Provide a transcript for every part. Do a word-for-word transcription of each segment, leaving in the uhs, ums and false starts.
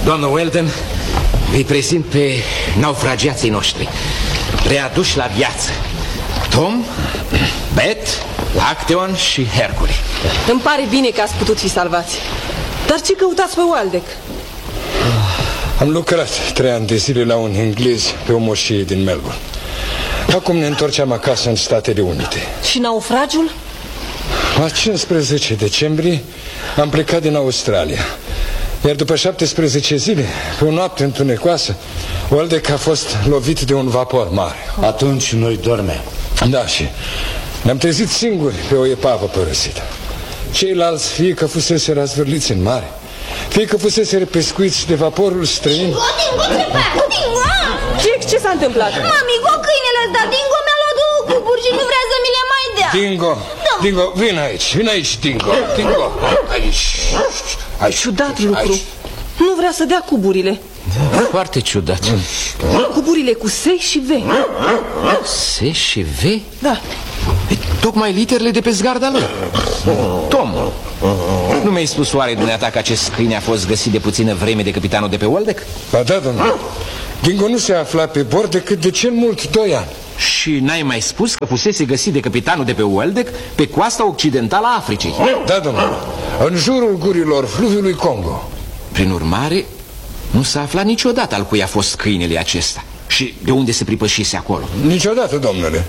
Doamnă Weldon, îi prezint pe naufragiații noștri, readuși la viață: Tom, Beth, Acteon și Hercule. Îmi pare bine că ați putut fi salvați. Dar ce căutați pe Waldeck? Am lucrat trei ani de zile la un englez pe o moșie din Melbourne. Acum ne întorceam acasă în Statele Unite. Și naufragiul? La cincisprezece decembrie am plecat din Australia. Iar după șaptesprezece zile, pe o noapte întunecoasă, Waldeck a fost lovit de un vapor mare. Atunci noi dormeam. Da, și ne-am trezit singuri pe o epavă părăsită. Ceilalți, fie că fusese razvârliți în mare, fie că fusese pescuiți de vaporul străin. Dingo, Dingo, ce faci? Dingo! Ce, ce s-a întâmplat? Mami, cu câinele ăsta, Dingo mi-a luat două cuburi și nu vrea să mi le mai dea. Dingo, da. Dingo, vin aici, vin aici, Dingo. Dingo, aici, aici. Ciudat lucru. Aici. Nu vrea să dea cuburile. Da, foarte ciudat. Cuburile cu S și V. S și V? Da. E, tocmai literele de pe zgarda lui. Tom, nu mi-ai spus oare dumneata că acest câine a fost găsit de puțină vreme de capitanul de pe Waldeck? Ba da, domnule. Dingo nu se afla pe bord decât de cel mult doi ani. Și n-ai mai spus că fusese găsit de capitanul de pe Waldeck pe coasta occidentală a Africii? Da, domnule. În jurul gurilor fluviului Congo. Prin urmare, nu s-a aflat niciodată al cui a fost câinele acesta și de unde se pripășise acolo. Niciodată, domnule.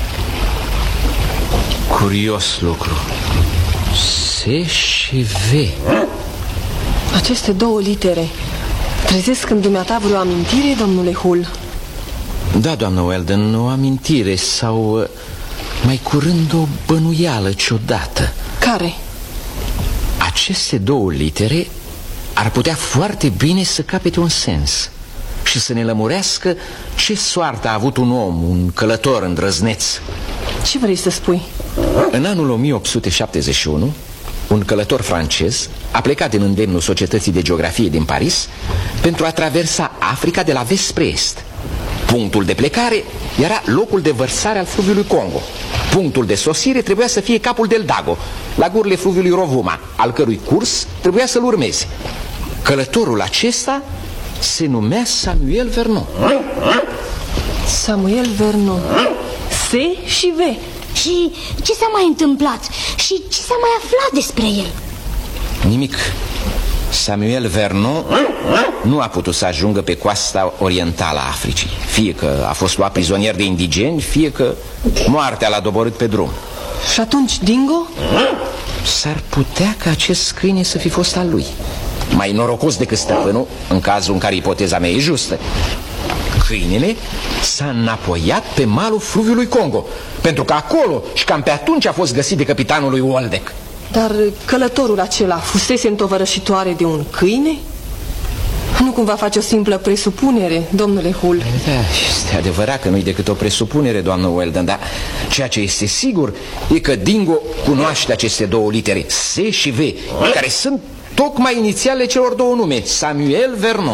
Curios lucru. S și V. Aceste două litere trezesc în dumneata vreo amintire, domnule Hull? Da, doamnă Weldon, o amintire sau mai curând o bănuială ciudată. Care? Aceste două litere ar putea foarte bine să capete un sens și să ne lămurească ce soartă a avut un om, un călător îndrăzneț. Ce vrei să spui? În anul o mie opt sute șaptezeci și unu, un călător francez a plecat din îndemnul Societății de Geografie din Paris pentru a traversa Africa de la vest spre est. Punctul de plecare era locul de vărsare al fluviului Congo. Punctul de sosire trebuia să fie capul del Dago, la gurile fluviului Rovuma, al cărui curs trebuia să-l urmeze. Călătorul acesta se numea Samuel Vernon. Samuel Vernon. S și V. Și ce s-a mai întâmplat? Și ce s-a mai aflat despre el? Nimic. Samuel Vernon nu a putut să ajungă pe coasta orientală a Africii. Fie că a fost luat prizonier de indigeni, fie că moartea l-a doborât pe drum. Și atunci Dingo? S-ar putea ca acest câine să fi fost al lui. Mai norocos decât stăpânul, în cazul în care ipoteza mea e justă. Câinele s-a înapoiat pe malul fluviului Congo, pentru că acolo și cam pe atunci a fost găsit de capitanul lui Waldeck. Dar călătorul acela fusese întovărășitoare de un câine? Nu cumva face o simplă presupunere, domnule Hull? Da, este adevărat că nu-i decât o presupunere, doamnă Weldon, dar ceea ce este sigur e că Dingo cunoaște aceste două litere, S și V, care sunt tocmai inițialele celor două nume, Samuel Vernon.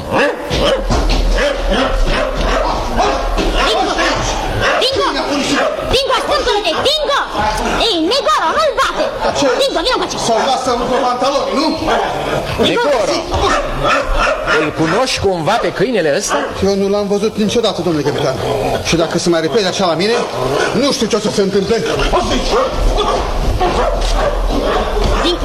Dingo! Dingo! Dingo, stâmpă-te! Dingo! Ei, Negoro, nu-l bate! Dingo, vină încoace! Să-l lasă-l cu pantaloni, nu? Negoro! Îl cunoști cumva pe câinele ăsta? Eu nu l-am văzut niciodată, domnule capitan. Și dacă se mai repede așa la mine, nu știu ce o să se întâmple. Dingo!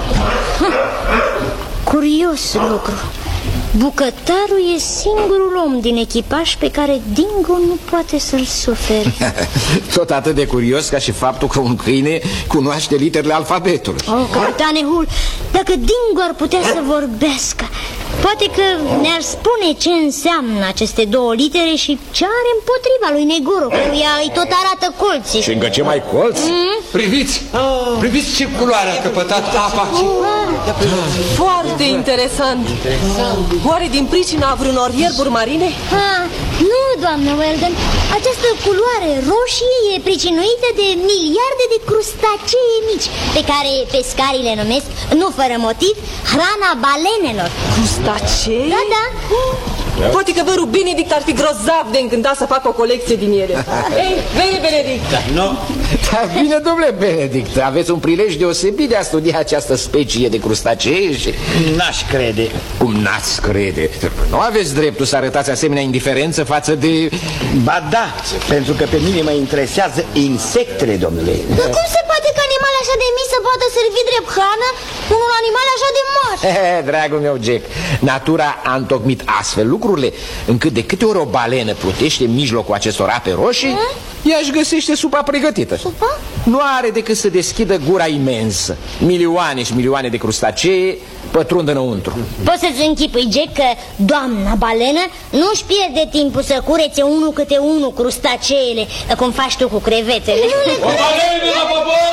Curios lucru. Bucătarul e singurul om din echipaj pe care Dingo nu poate să-l sufere. Tot atât de curios ca și faptul că un câine cunoaște literele alfabetului. Oh, capitane Hull, dacă Dingo ar putea să vorbească, poate că ne-ar spune ce înseamnă aceste două litere și ce are împotriva lui Negoro, căruia îi tot arată colții. Și încă ce mai colți? Mm? Priviți, priviți ce culoare a căpătat apa. Foarte interesant. Oare din pricina vreunor ierburi marine? Ah, nu, doamnă Weldon. Această culoare roșie e pricinuită de miliarde de crustacee mici, pe care pescarii le numesc, nu fără motiv, hrana balenelor. Crustacee? Da, da. Poate că vărul Benedict ar fi grozav de încântat să facă o colecție din ele. Ei, vene, Benedict! Nu. Dar bine, domnule Benedict, aveți un prilej deosebit de a studia această specie de crustacee și... N-aș crede. Cum n-ați crede? Nu aveți dreptul să arătați asemenea indiferență față de... Ba da, pentru că pe mine mă interesează insectele, domnule. Dar cum se poate că animale așa de mici să poată servi drept hrană unul animal așa de mare? He, dragul meu Jack, natura a întocmit astfel lucrurile încât de câte ori o balenă plutește în mijlocul acestor ape roșii, ea își găsește supa pregătită. Supa? Nu are decât să deschidă gura imensă. Milioane și milioane de crustacee pătrund înăuntru. Poți să-ți închipui, Jack, că doamna balenă nu-și pierde timpul să curețe unul câte unul crustaceele, cum faci tu cu crevetele. O balenă la popor!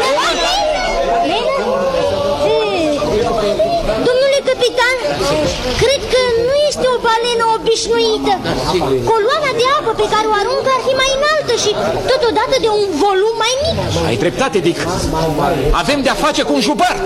Domnule capitan, cred că nu este o balenă obișnuită. Coloana de apă pe care o aruncă ar fi mai înaltă și totodată de un volum mai mic. Ai dreptate, Dick. Avem de-a face cu un jubart.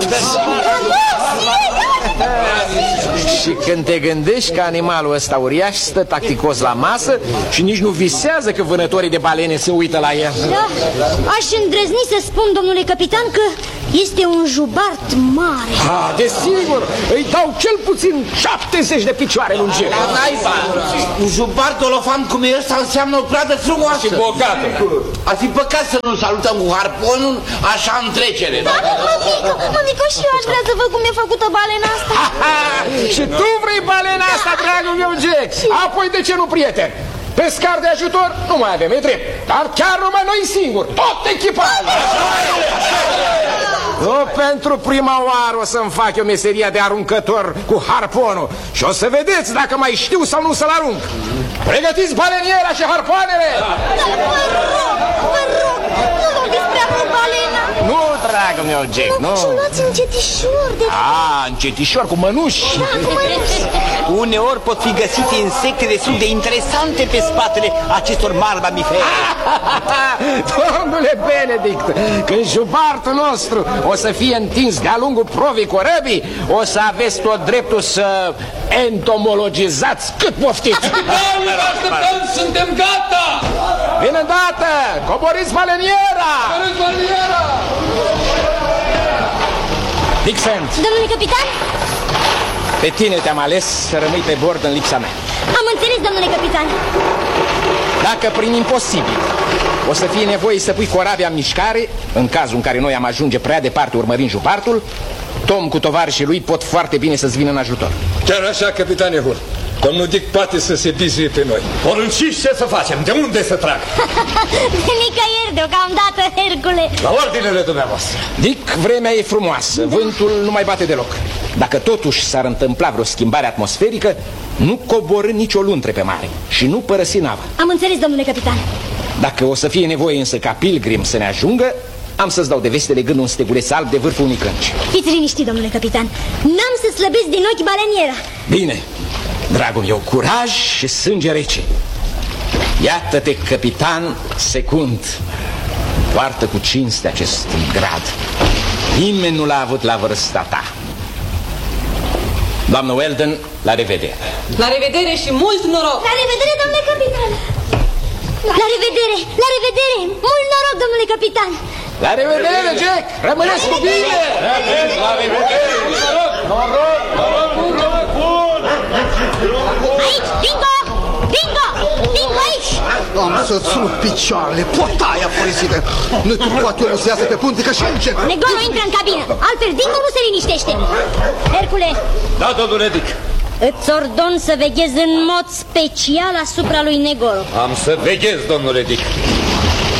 Și când te gândești că animalul ăsta uriaș stă tacticos la masă și nici nu visează că vânătorii de balene se uită la el. Da, aș îndrăzni să spun, domnule capitan, că este un jubart mare. Ah, desigur, îi dau cel puțin șaptezeci de picioare lungime. La naiba, un jubart olofant cum e ăsta înseamnă o pradă frumoasă și bogată. Ar fi păcat să nu salutăm cu harponul așa în trecere. Da, mămică, mămică, și eu aș vrea să văd cum e făcută balena asta. Și tu vrei balena asta, dragul meu Jack? Apoi de ce nu, prieten? Pescar de ajutor nu mai avem, e drept. Dar chiar numai noi singuri, tot echipajul. Nu pentru prima oară o să-mi fac eu meseria de aruncător cu harponul. Și o să vedeți dacă mai știu sau nu să-l arunc. Pregătiți baleniera și harpoanele. Da, vă rog, vă rog, nu vorbiți prea cu balena. Nu, dragul meu Jack, nu. Și luați încetișor de... Ah, încetișor, cu mănuși. Da, cu mănuși. Uneori pot fi găsite insecte destul de interesante pe spatele acestor mari mamiferi. Domnule Benedict, când jubartul nostru o să fie întins de-a lungul provei corăbii, o să aveți tot dreptul să entomologizați cât poftiți. Capitanul, așteptăm, suntem gata! Bine îndată, coboriți baleniera! Coboriți baleniera! Dixent, Domnule capitan? pe tine te-am ales să rămâi pe bord în lipsa mea. Am înțeles, domnule capitan. Dacă prin imposibil o să fie nevoie să pui corabia în mișcare, în cazul în care noi am ajunge prea departe urmărind jubartul, Tom cu tovarășii lui pot foarte bine să-ți vină în ajutor. Chiar așa, capitane Hur. Domnul Dick poate să se bizuie pe noi. Porunciți ce să facem? De unde să trag? De nicăieri deocamdată, Hercule. La ordinele dumneavoastră. Dick, vremea e frumoasă, vântul nu mai bate deloc. Dacă totuși s-ar întâmpla vreo schimbare atmosferică, nu coborî nicio luntre pe mare și nu părăsi nava. Am înțeles, domnule capitan. Dacă o să fie nevoie însă ca Pilgrim să ne ajungă, am să-ți dau de veste legând un steguleț alb de vârful unui crânci. Fiți liniștit, domnule capitan. N-am să slăbesc din ochi baleniera. Bine, dragul meu, curaj și sânge rece. Iată-te, capitan secund. Poartă cu cinste acest grad. Nimeni nu l-a avut la vârsta ta. Doamnă Weldon, la revedere. La revedere și mult noroc! La revedere, domnule capitan! La revedere, la revedere! Mult noroc, domnule capitan! La revedere, Jack! Rămâneți cu bine! La revedere! Noroc! Noroc! Noroc! Bun! Aici, Bingo! Bingo! Bingo aici! Am să-ți rup picioarele, potaia folosită. Nu tu poate omul să iasă pe punte, că și încep. Negoro intră în cabină, altfel Dingo nu se liniștește. Hercule, Da, domnule Dick. îți ordon să veghezi în mod special asupra lui Negoro. Am să veghez, domnule Dick.